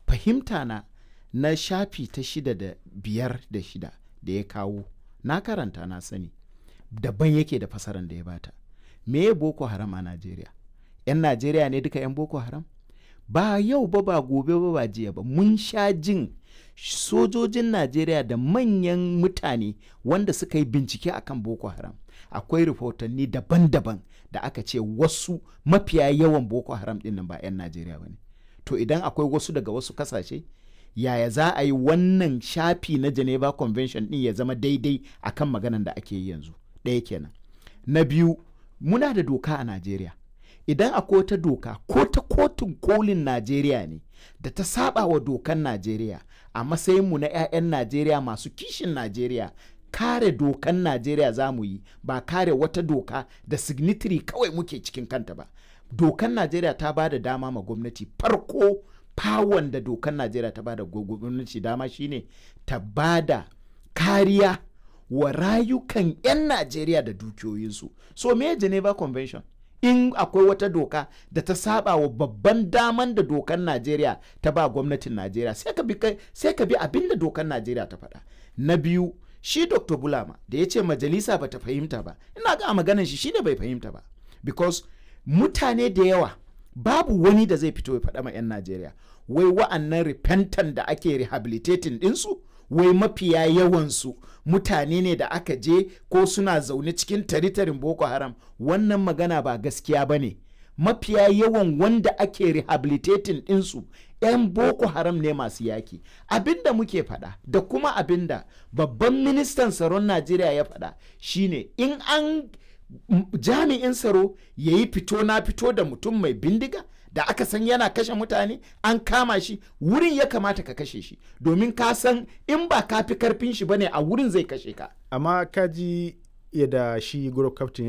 fahimta na shafi ta 6 da 5 da 6 da ya kawo, na karanta na sani daban yake da fasaran da ya bata. Me ya Boko Haram a Najeriya? 'Yan Najeriya ne duka 'yan Boko Haram? Ba yau ba gobe ba jiya ba, mun sha jin sojojin Najeriya da manyan mutane wanda suka yi bincike akan Boko Haram. Akwai rahotanni daban-daban da aka ce wasu mafiya yawan Boko Haram ɗin nan ba 'yan Najeriya ba ne. To idan akwai wasu daga wasu kasashe, yaya za a yi wannan shafi na Geneva Convention ɗin ya zama daidai akan maganan da ake yi yanzu? Ɗaya kenan. Na biyu, muna da doka a Najeriya. Idan akwai wata doka ko ta kotun kolin Najeriya ne da ta saba wa dokan Najeriya, a matsayinmu na 'ya'yan Najeriya masu kishin Najeriya, kare dokan Najeriya za mu yi, ba kare wata doka da signatory kawai muke cikin kanta ba. Dokan Najeriya ta ba da dama ma gwamnati. Farko fawon da dokan Najeriya ta ba da gwamnati dama shine ta ba da kariya wa rayukan 'yan Najeriya da dukiyoyinsu. So me Geneva Convention? In akwai wata doka da ta saba wa babban daman da dokan Najeriya ta ba gwamnatin Najeriya, sai ka bi abin da dokan Najeriya ta faɗa. Na biyu, shi Dr. Bulama da ya ce majalisa ba ta fahimta ba, ina ga maganan shi ne bai fahimta ba. Because mutane da yawa babu wani da zai fito ya faɗa ma 'yan Najeriya wai wa'annan repentant da ake rehabilitating ɗinsu, wai mafiya yawansu mutane ne da aka je ko suna zaune cikin taritarin Boko Haram. Wannan magana ba gaskiya ba ne. Mafiya yawan wanda ake rehabilitating ɗinsu 'yan Boko Haram ne masu yaki. Abinda muke faɗa da kuma abinda babban ministan tsaron Najeriya ya faɗa shine in an jami'in tsaro ya yi fito na fito da mutum mai bindiga da aka san yana kashe mutane, an kama shi, wurin ya kamata ka kashe shi, domin ka san in ba ka fi karfin shi bane a wurin zai kashe ka. Amma ka ji yadda shi group captain